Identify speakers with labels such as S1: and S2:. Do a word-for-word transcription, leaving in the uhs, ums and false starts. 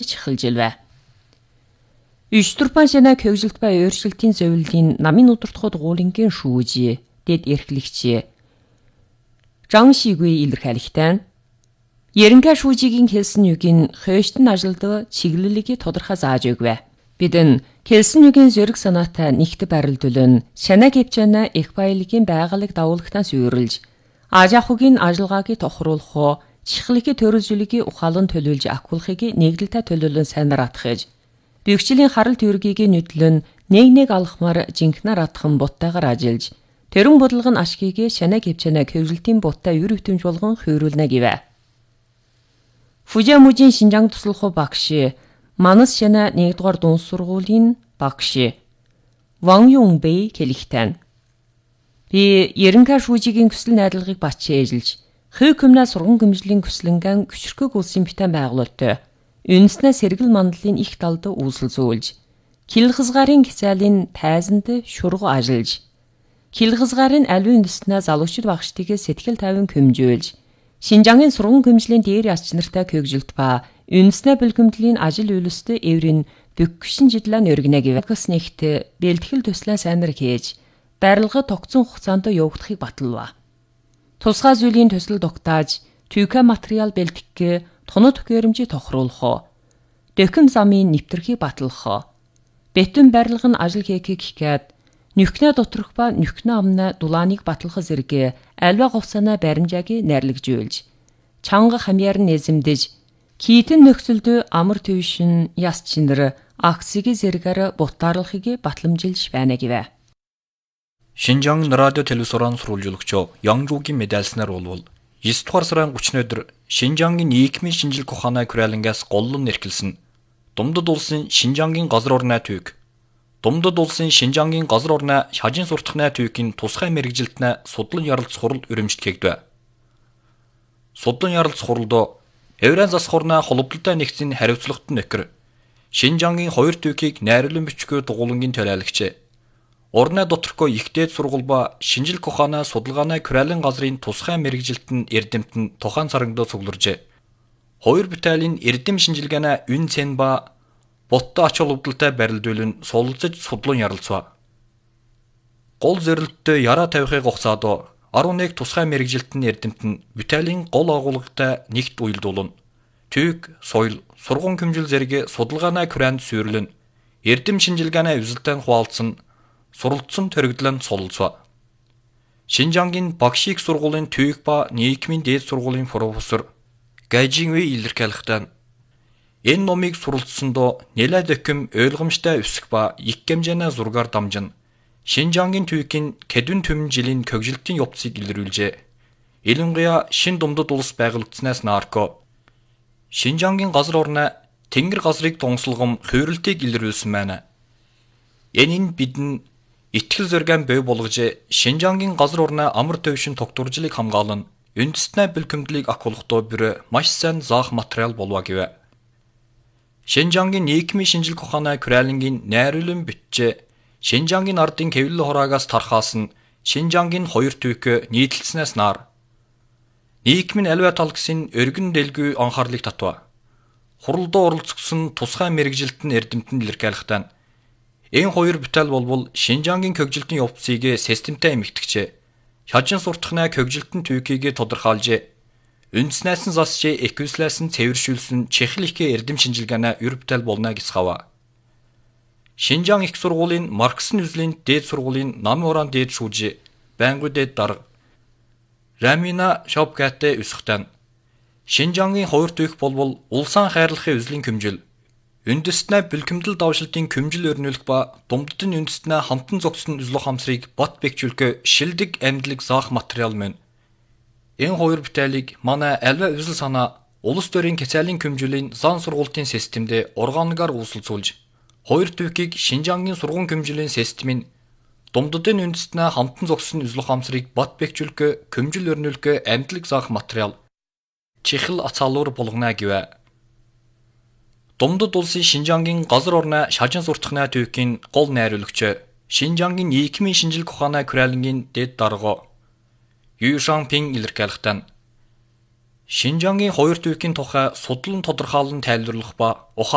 S1: чихэлжилвэ. Үштүрпан шана көгжилт ба өөрчлөлтийн зөвлөлийн намын удирдахад гуулингийн шүүжи дэд эрхлэгчи Жан Шигүй илэрхийлэхтэн Ерөнхий шүүжигийн хэлсэн үгийн хойштон ажилд чиглэлийг тодорхой зааж өгвэ. Бидэн хэлсэн үгийн зэрэг санаатай нэгт барилдулн шана гэвчэна их баялагын байгалыг давуулгатаас үйрлж ажаахугийн ажиллагааг тохируулах чихлэгийн төрөлжлөгийг ухаалан төлөвлөж акуулахыг нэгдэлтэй төлөвлөн сайнаар атгахж бэгчлийн харал түйргийг нүдлэн нэг нэг алхмаар жинхнээр атхан буттайгаар ажиллаж тэрэн бодлого нь ашгийг шана гэвчэна көвжилтийн буттай үр өтөмж болгон хөөруулнэ гэвэ. Фужиамужийн Шинжаан туслах багш Манас шана нэгдүгээр дунд сургуулийн багш Ван Юнбэй хэлэхтэн би ерөнхий шүүжигийн хүсэл найдварыг бач ээжилж хөө көмнө сурган гэмжлийн хүслэнгэн гүшрхэг улсын битэн байгуулалт үнэснээ сэргэл мандлын их талд үүсэл зөөлж кил хызгаарын хязаалын тайзанд шургу ажиллаж кил хызгаарын аливын үнэснээ залуучид багштыг сэтгэл тайван көмжөөлж Шинжаангийн сурган гэмжлийн дээр ач нартай көгжилт ба үнэснээ бэлгэмдлийн ажил үйлстэй эврийн бөгшин жидлэн өргөнэ гэвэс нэгт бэлтгэл төслөө сайнар хийж барилга тогтсон хугацаанд явагдахыг баталва. Тусгай зүйлийн төсөл тогтааж түйкэ материал бэлтгэх тоног төхөөрөмжийг тохируулах, дөкөм замын нэвтрхийг батлах, бетон барилга нь ажил хийхийг хикээд нөхнө доторх ба нөхнө амна дулааныг батлах зэрэг альва говсанаа баримжааг найрлагжуулж чанга хамьяар нь эзэмдэж кийтэн нөхцөлд амар төвшин яс чинэр аксиг зэрэгээр бутаарлахыг батламжилж байна гэвэ.
S2: Шинжаан радио телевизорын сурвалжуулагч Янгжуугийн медальснаар болвол девять дугаар сарын гуравчныг Шинжаангийн нийгмийн шинжилгээ ухааны хүрээлэнгээс голлон нэрхэлсэн Думдад улсын Шинжаангийн газар орны төвийг Думдад улсын Шинжаангийн газар орны шажин суртахны төвийн тусгай мэрэгжилтнээ судлан ярилцах хурал өрөмжтгийгдвэ. Судлан ярилцах хуралд Еврейн засах орны холбогдолтой нэгдсийн хариуцлагт нөхөр Шинжаангийн хоёр төвийг найруулан бичгөө дугуулангийн төлөөлөгч Орны доторхой их дээд сургууль ба шинжилгээ ухааны судалгааны хүрээлэн газрын тусгай мэрэгжилтэн эрдэмтэн тухайн царагд цугларжээ. Хоёр баталийн эрдэм шинжилгээний үн цэн ба боттой ач холбогдолтой барилдуулан суулцаж судлан ярилцва. Гол зорилттой яраа тавихыг хугацаад арван нэг тусгай мэрэгжилтэн эрдэмтэн баталийн гол агуулгатай нэгт уялдуулна. Төвг, соёл, сургууль хэмжил зэрэг судалгааны хүрээнд суйрлан эрдэм шинжилгээний үзэлтэн хуваалцсан суралцсан төрөгдлөн солилцва. Шинжаангийн багшийг сургуулийн төвг ба нийгмийн дээд сургуулийн профессор Гайжинвэй илэрхийлэхдээ энэ номыг суралцсандоо нэлээд дэхэм ойлгомжтой өсөх ба их хэмжээний зургаар дамжин Шинжаангийн төвийн кэдүн төмөн жилийн көгжилтийн явцыг илрүүлжээ. Илэнгуяа шин Думдад улс байгуулагдсанаас нарко Шинжаангийн газар орны тэнгэр газрыг донслогом хуурилтыг илрүүлсэн байна. Энэ нь бидэн итгэл зоригийн бий болгож Шинжаангийн газар орны амар төвшин тогтворжлыг хамгаалан үндэстний бэлгэмдлийг акуулахдоо бүр маш сайн заах материал болва гэвэ. Шинжаангийн нийгмийн шинжилгээ ухааны хүрээлэнгийн найруулан бичжээ. Шинжаангийн ардын хэвлэл хураагаас тархаас нь Шинжаангийн хоёр төвк нийтлснээс нар нийгмийн аливаа тал гэсэн өргөн дэлгүй анхаарлыг татва. Хуралдаа оролцсон тусгай мэрэгжилтэн эрдэмтэн илэрхийлэхдээ энэ хоёр батал болвол Шинжаангийн көгжилтийн явцыг системтэй эмгэгтгэжээ. Шажин суртахны көгжилтэн төвийг тодорхойлжээ. Үндснээс нь засжээ эквислээс нь цэвэршүүлсэн чехликийн эрдэм шинжилгээний өр батал болно гэсгава. Шинжаан их сургуулийн Марксын үзлийн дээд сургуулийн намын уран дээд шүүж байнгын дээд дарга Рамина Шопкатэ өсөхтэн Шинжаангийн хоёр төвх болвол улсаан хайрлахын үзлийн көмжил үндэстний бэлгэмдэл давшилтын көмжил өрнүүлэх ба Думдадын үндэстний хамтан зогссон үзлөх хамсрыг бат бэхжүүлэх шилдэг амьдлыг заах материал мөн. Энэ хоёр баталийг манай альва үзэл санаа улс төрийн хязаалын көмжилийн зан сургуулийн системд органгаар үүсэлцүүлж хоёр төвхийг Шинжаангийн сургууль көмжилийн системийн Думдадын үндэстний хамтан зогссон үзлөх хамсрыг бат бэхжүүлэх көмжил өрнүүлэх амьдлыг заах материал чихэл ацаалуур болгоно гэвэ. Думдад улсын Шинжаангийн газар орны шажин суртахны төвийн гол найруулагч Шинжаангийн нийгмийн шинжилгээ ухааны хүрээлэнгийн дэд дарга Ю Шанпин илэрхийлэхдээ Шинжаангийн хоёр төвийн тухай судлан тодорхойлон тайлбарлах ба